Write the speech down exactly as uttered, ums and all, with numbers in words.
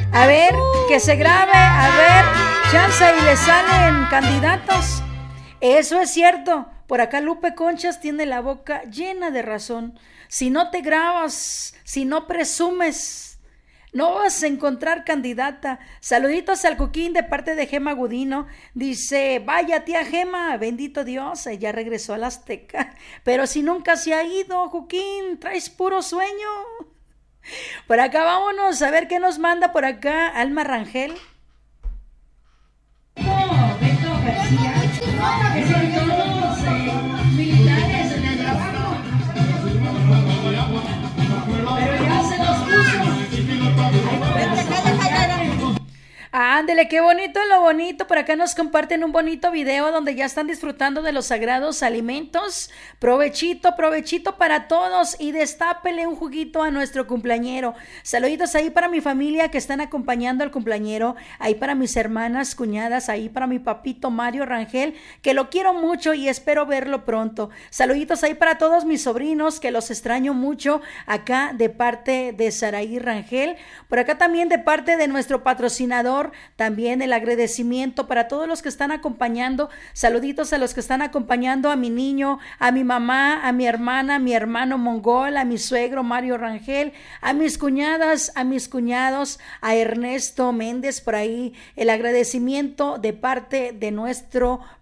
A ver, que se grabe, a ver, chance y le salen candidatos. Eso es cierto. Por acá Lupe Conchas tiene la boca llena de razón. Si no te grabas, si no presumes, no vas a encontrar candidata. Saluditos al Cuquín de parte de Gema Gudino. Dice, vaya tía Gema, bendito Dios, ella regresó a la Azteca. Pero si nunca se ha ido, Cuquín, traes puro sueño. Por acá vámonos a ver qué nos manda por acá Alma Rangel. No, Beto García, que son todos eh, militares en el trabajo. Pero ya se los puso. Ándele, qué bonito lo bonito. Por acá nos comparten un bonito video donde ya están disfrutando de los sagrados alimentos. Provechito, provechito para todos y destápele un juguito a nuestro cumpleañero. Saluditos ahí para mi familia que están acompañando al cumpleañero, ahí para mis hermanas, cuñadas, ahí para mi papito Mario Rangel, que lo quiero mucho y espero verlo pronto. Saluditos ahí para todos mis sobrinos que los extraño mucho, acá de parte de Saraí Rangel. Por acá también de parte de nuestro patrocinador, también el agradecimiento para todos los que están acompañando. Saluditos a los que están acompañando a mi niño, a mi mamá, a mi hermana, a mi hermano Mongol, a mi suegro Mario Rangel, a mis cuñadas, a mis cuñados, a Ernesto Méndez por ahí. El agradecimiento de parte de nuestro